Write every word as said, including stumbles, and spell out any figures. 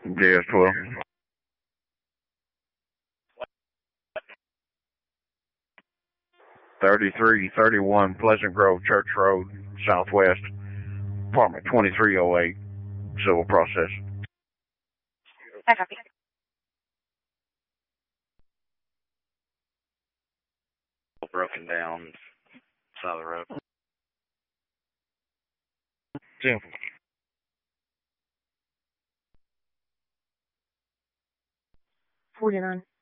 J S twelve. thirty-three thirty-one Pleasant Grove Church Road, Southwest, apartment twenty-three oh eight, civil process. I copy. Broken down side of the road. Jim. forty-nine.